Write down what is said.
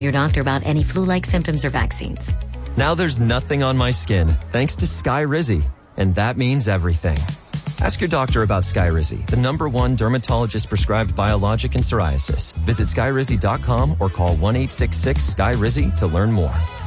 your doctor about any flu-like symptoms or vaccines. Now there's nothing on my skin, thanks to Skyrizi. And that means everything. Ask your doctor about Skyrizi, the #1 dermatologist-prescribed biologic in psoriasis. Visit Skyrizi.com or call 1-866-SKYRIZI to learn more.